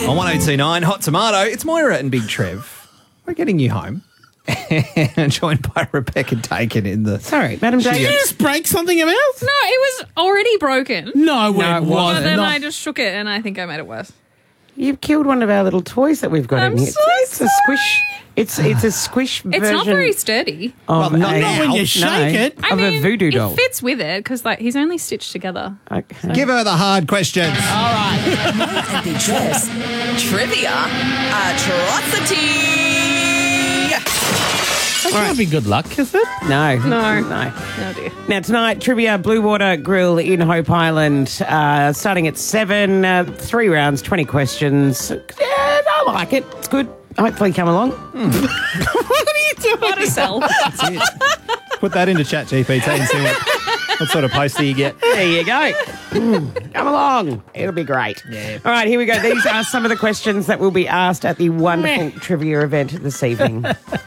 On 102.9 Hot Tomato, it's Moira and Big Trev. We're getting you home. And joined by Rebecca Dakin in the... Sorry, Madam Dakin. Did you just break something about? No, it was already broken. No, it But wasn't. then I just shook it and I think I made it worse. You've killed one of our little toys that we've got I'm in here. so It's a squish. It's a squish version. It's not very sturdy. Of Well, not a- now. When you shake it. I Of mean, a voodoo doll. It fits with it because he's only stitched together. Okay. Give her the hard questions. And Big Trev's Trivia Atrocity. That can't be good luck, is it? No. No. No. Oh dear. Now, tonight, Trivia Blue Water Grill in Hope Island, starting at 7, 3 rounds, 20 questions. I like it. It's good. Hopefully come along. What are you doing? What a sell. Put that into ChatGPT and see what sort of poster you get. There you go. Come along. It'll be great. Yeah. All right, here we go. These are some of the questions that will be asked at the wonderful trivia event this evening.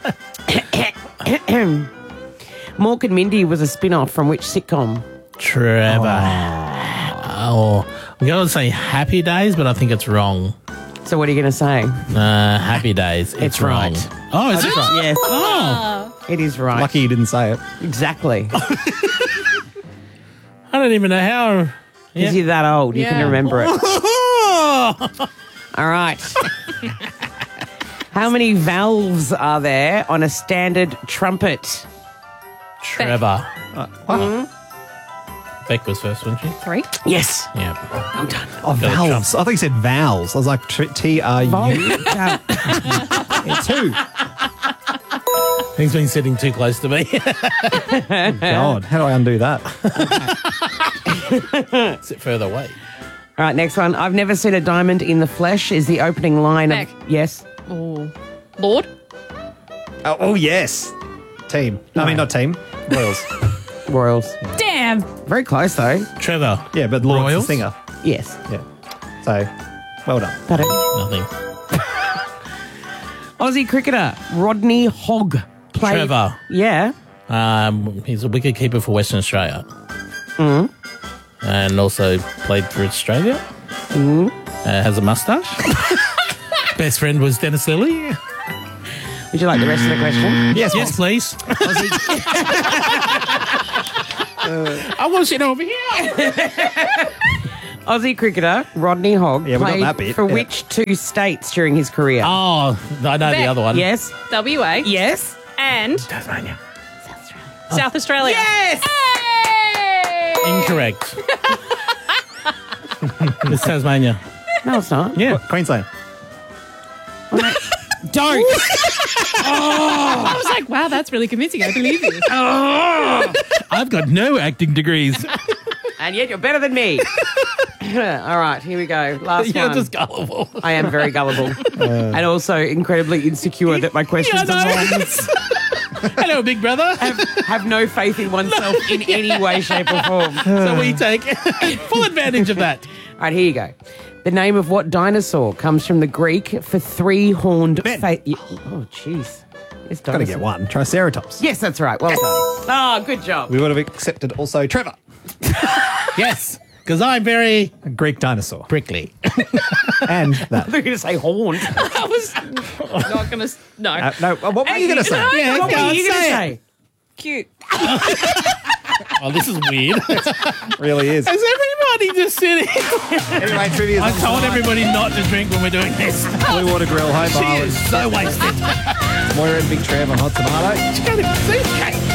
Mork and Mindy was a spin-off from which sitcom? Trevor. Oh, I'm going to say Happy Days, but I think it's wrong. So what are you going to say? Happy Days. It's wrong. right. Oh, is it? Yes, Oh, it is right. Lucky you didn't say it. Exactly. I don't even know how. Because you're that old, you can Yeah. remember it. All right. How many valves are there on a standard trumpet? Trevor. Wow. Beck was first, wasn't she? 3. Yes. Yeah. I'm done. Oh, valves. I thought you said vowels. I was like, T-R-U. Val- Yeah, 2. He's been sitting too close to me. God, how do I undo that? Sit further away. All right, next one. I've never seen a diamond in the flesh is the opening line Beck. of... Yes. Oh. Lord? Oh, yes. Team. I mean, not team. Royals. Royals. Damn. Very close, though. Trevor. Yeah, but Lord's Royals? the singer. Yes. Yeah. So, well done. That it. Nothing. Aussie cricketer Rodney Hogg played... Trevor. Yeah. He's a wicket keeper for Western Australia. And also played for Australia. Has a moustache. Best friend was Dennis Lilly. Would you like the rest of the question? Yes, Yes, please. I want to sit over here. Aussie cricketer Rodney Hogg Yeah, we got played that bit, for yeah. which 2 states during his career? Oh, I know the Beck. other one. Yes. WA. Yes. And Tasmania. South Australia. Yes. Hey! Incorrect. It's Tasmania. No, it's not. Yeah. Queensland. Don't. I was like, wow, that's really convincing. I believe you. I've got no acting degrees. And yet you're better than me. All right, here we go. Last You're one. just gullible. I am very gullible. And also incredibly insecure that my questions Yeah, I are know. wrong. Hello, big brother. Have no faith in oneself in any way, shape or form. So we take full advantage of that. All right, here you go. The name of what dinosaur comes from the Greek for 3-horned Ben. Oh, jeez. It's Got to get one. Triceratops. Yes, that's right. Well done. Oh, good job. We would have accepted also Trevor. Yes, because I'm very A Greek dinosaur. prickly. And that. They're going to say horned. I was not going to. No. No, what were you going to say? Yeah, What go were on, you going to say it. say? Cute. Oh, this is weird. Really is. Is everybody just sitting? Anyway, trivia. I told everybody not to drink when we're doing this. Blue Water Grill, Hope She Island. is so wasted. Moira and Big Trev on Hot Tomato. She can't even see the cake.